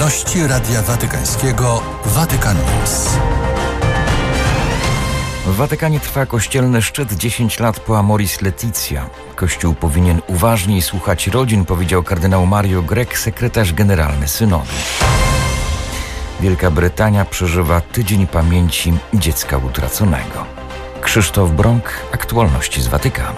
Aktualności Radia Watykańskiego Vatican News. W Watykanie trwa kościelny szczyt 10 lat po Amoris Laetitia. Kościół powinien uważniej słuchać rodzin, powiedział kardynał Mario Grech, sekretarz generalny synodu. Wielka Brytania przeżywa tydzień pamięci dziecka utraconego. Krzysztof Brąk, aktualności z Watykanu.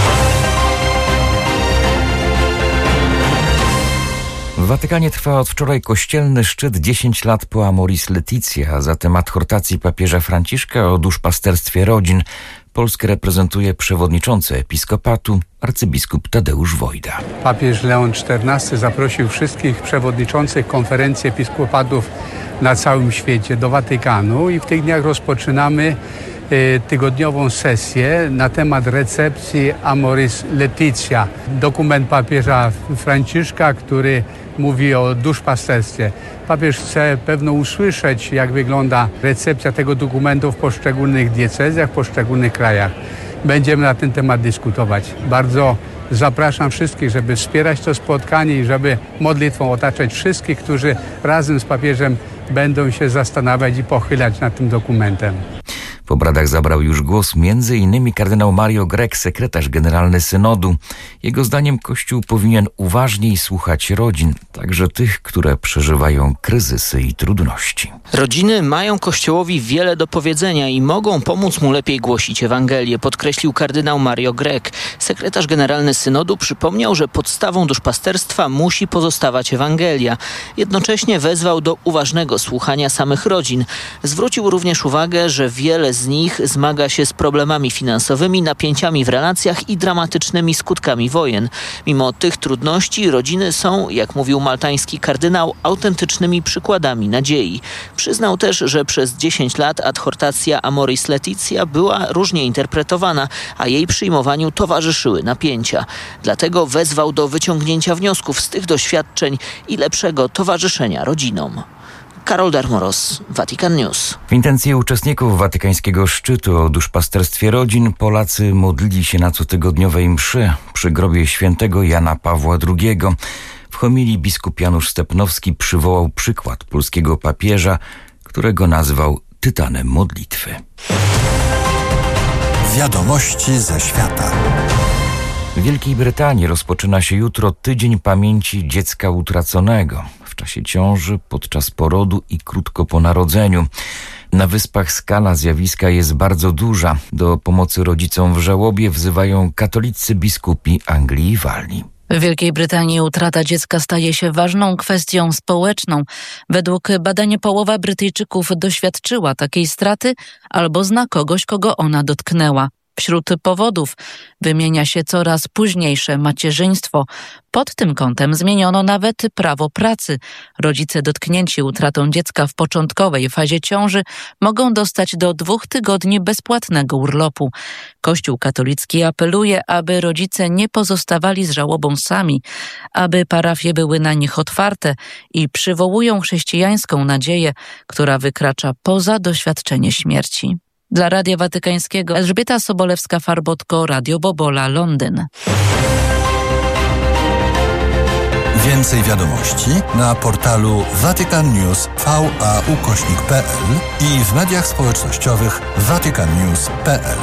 W Watykanie trwa od wczoraj kościelny szczyt 10 lat po Amoris Laetitia, a zatem adhortacji papieża Franciszka o duszpasterstwie rodzin. Polskę reprezentuje przewodniczący episkopatu arcybiskup Tadeusz Wojda. Papież Leon XIV zaprosił wszystkich przewodniczących konferencji episkopatów na całym świecie do Watykanu i w tych dniach rozpoczynamy tygodniową sesję na temat recepcji Amoris Laetitia. Dokument papieża Franciszka, który mówi o duszpasterstwie. Papież chce pewno usłyszeć, jak wygląda recepcja tego dokumentu w poszczególnych diecezjach, w poszczególnych krajach. Będziemy na ten temat dyskutować. Bardzo zapraszam wszystkich, żeby wspierać to spotkanie i żeby modlitwą otaczać wszystkich, którzy razem z papieżem będą się zastanawiać i pochylać nad tym dokumentem. W obradach zabrał już głos m.in. kardynał Mario Grech, sekretarz generalny synodu. Jego zdaniem Kościół powinien uważniej słuchać rodzin, także tych, które przeżywają kryzysy i trudności. Rodziny mają Kościołowi wiele do powiedzenia i mogą pomóc mu lepiej głosić Ewangelię, podkreślił kardynał Mario Grech. Sekretarz generalny synodu przypomniał, że podstawą duszpasterstwa musi pozostawać Ewangelia. Jednocześnie wezwał do uważnego słuchania samych rodzin. Zwrócił również uwagę, że wiele z nich zmaga się z problemami finansowymi, napięciami w relacjach i dramatycznymi skutkami wojen. Mimo tych trudności rodziny są, jak mówił maltański kardynał, autentycznymi przykładami nadziei. Przyznał też, że przez 10 lat adhortacja Amoris Laetitia była różnie interpretowana, a jej przyjmowaniu towarzyszyły napięcia. Dlatego wezwał do wyciągnięcia wniosków z tych doświadczeń i lepszego towarzyszenia rodzinom. Karol Darmoros, Vatican News. W intencji uczestników watykańskiego szczytu o duszpasterstwie rodzin Polacy modlili się na cotygodniowej mszy przy grobie świętego Jana Pawła II. W homilii biskup Janusz Stepnowski przywołał przykład polskiego papieża, którego nazwał tytanem modlitwy. Wiadomości ze świata. W Wielkiej Brytanii rozpoczyna się jutro tydzień pamięci dziecka utraconego w czasie ciąży, podczas porodu i krótko po narodzeniu. Na Wyspach skala zjawiska jest bardzo duża. Do pomocy rodzicom w żałobie wzywają katolicy biskupi Anglii i Walii. W Wielkiej Brytanii utrata dziecka staje się ważną kwestią społeczną. Według badania połowa Brytyjczyków doświadczyła takiej straty albo zna kogoś, kogo ona dotknęła. Wśród powodów wymienia się coraz późniejsze macierzyństwo. Pod tym kątem zmieniono nawet prawo pracy. Rodzice dotknięci utratą dziecka w początkowej fazie ciąży mogą dostać do 2 tygodni bezpłatnego urlopu. Kościół katolicki apeluje, aby rodzice nie pozostawali z żałobą sami, aby parafie były na nich otwarte i przywołują chrześcijańską nadzieję, która wykracza poza doświadczenie śmierci. Dla Radia Watykańskiego Elżbieta Sobolewska-Farbotko, Radio Bobola, Londyn. Więcej wiadomości na portalu vaticannews.va/pl i w mediach społecznościowych vaticannews.pl.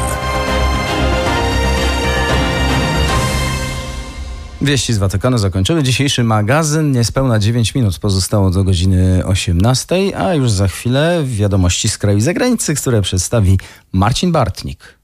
Wieści z Watykanu zakończyły dzisiejszy magazyn. Niespełna 9 minut pozostało do godziny 18, a już za chwilę wiadomości z kraju i zagranicy, które przedstawi Marcin Bartnik.